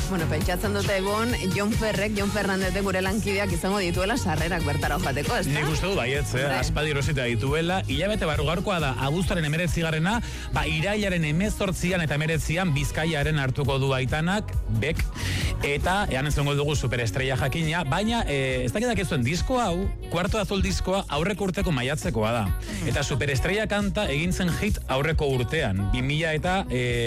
Bueno, pentsatzen dute egon, Jon Fernandezek gure lankideak izango dituela sarrerak bertara joateko, ez da? Nik uste du baietz, aspadi erosita dituela, hilabete barru gaurkoa da, abuztuaren 19garrena, irailaren 18an eta 19an Bizkaiaren hartuko du Aitanak, bek, eta ean entzongo dugu superestrella jakina, baina ez dakidak ez duen disko hau, Kuarto Azul diskoa aurreko urteko maiatzekoa da. Eta superestrella kanta egin zen hit aurreko urtean, 2000 eta...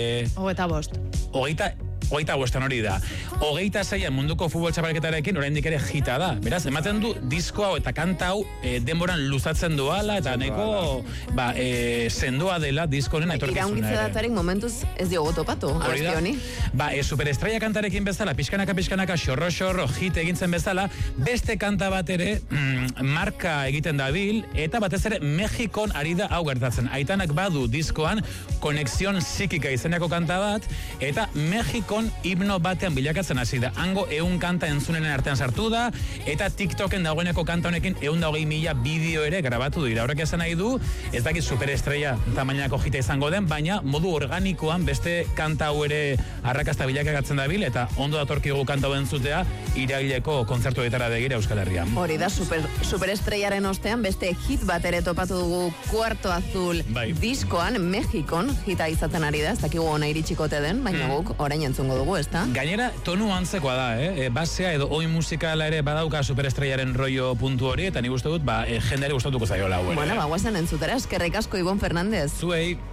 Hogeita bostan hori da. 26an munduko futbol txapelketarekin oraindik ere hita da. Beraz, ematen du disko hau eta kanta hau denboran luzatzen duala eta neko sendoa dela disko honen etorkizuna. Iraungitze datarik momentuz ez diogo topatu, abesti honi. Superestrella kantarekin bezala, pixkanaka, xorro, hit egintzen bezala, beste kanta bat ere marka egiten dabil, eta batez ere Mexikon ari da hau gertatzen. Aitanak badu diskoan Konexion Psikika izeneko kanta bat, eta Mexikon himno batean bilakatzen hasi da. Hango 100 kanta entzunenen artean sartu da, eta TikToken dagoeneko kanta honekin 120.000 bideo ere grabatu dira. Horrek esan nahi du, ez dakit superestrella tamainako jita izango den, baina modu organikoan beste kanta hau ere arrakasta bilakatzen dabil, eta ondo datorkigu kanta hau entzutea iraileko kontzertuetara begira Euskal Herrian. Hori da, superestrellaren ostean beste hit bat ere topatu dugu Kuarto Azul diskoan, Mexikon hita izaten ari da, ez dakigu ona iritsikote den, baina guk orain entzungo dugu, ez da? Gainera, tonu antzekoa da, basea edo oi musikala ere badauka superestrellaren rollo puntu hori, eta nik uste dut, jendeare gustatuko zaiola. Bueno, guazen entzutera, eskerrik asko Ibon Fernandez. Zuei.